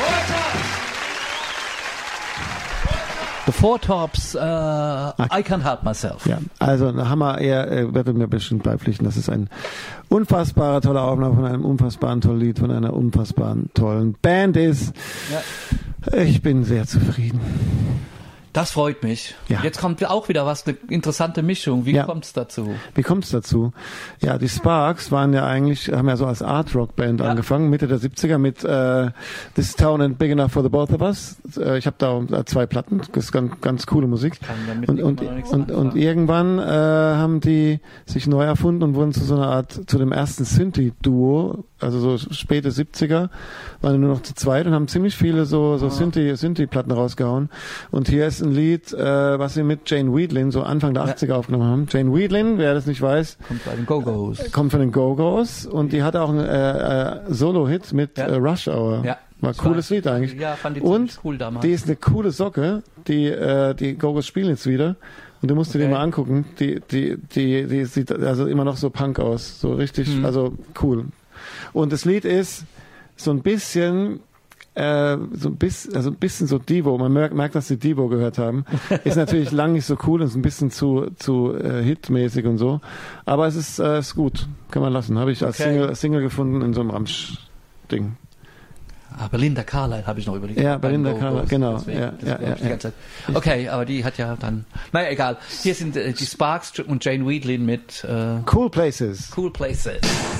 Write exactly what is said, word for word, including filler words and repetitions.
The Four Tops, uh, I Can't Help Myself. Ja, also da haben wir eher, er wird mir bestimmt beipflichten, das ist ein unfassbarer toller Aufnahme von einem unfassbaren tollen Lied, von einer unfassbaren tollen Band ist. Ja. Ich bin sehr zufrieden. Das freut mich. Ja. Jetzt kommt auch wieder was, eine interessante Mischung. Wie ja. kommt es dazu? Wie kommt es dazu? Ja, die Sparks waren ja eigentlich, haben ja so als Art-Rock-Band ja. angefangen, Mitte der siebziger mit äh, This Town Ain't Big Enough for the Both of Us. Äh, ich habe da zwei Platten, das ist ganz, ganz coole Musik. Und, und, und, und irgendwann äh, haben die sich neu erfunden und wurden zu so einer Art, zu dem ersten Synthie-Duo, also so späte siebziger, waren nur noch zu zweit und haben ziemlich viele so, so Synthie, Synthie-Platten rausgehauen. Und hier ist ein Lied, äh, was sie mit Jane Wiedlin so Anfang der achtziger ja. aufgenommen haben. Jane Wiedlin, wer das nicht weiß, kommt bei den Go-Go's. Kommt von den Go-Go's und die hatte auch einen äh, äh, Solo-Hit mit ja. äh, Rush Hour. Ja. War ein cooles war, Lied eigentlich. Ja, fand die und cool damals. Die ist eine coole Socke, die äh, die Go-Go's spielen jetzt wieder. Und du musst okay. dir die mal angucken. Die, die, die, die sieht also immer noch so Punk aus. So richtig, mhm. also cool. Und das Lied ist so ein bisschen Äh, so ein bisschen, also ein bisschen so Devo, man merkt, merkt, dass sie Devo gehört haben. Ist natürlich lang nicht so cool, ist ein bisschen zu, zu äh, hitmäßig und so. Aber es ist, äh, ist gut, kann man lassen. Habe ich als, okay. Single, als Single gefunden in so einem Ramsch-Ding. Ah, Belinda Carlisle habe ich noch überlegt. Ja, Belinda Carlisle, genau. Deswegen, ja, ja, ja, die ganze Zeit. Okay, aber die hat ja dann, naja, egal. Hier sind äh, die Sparks und Jane Wiedlin mit äh, Cool Places. Cool Places.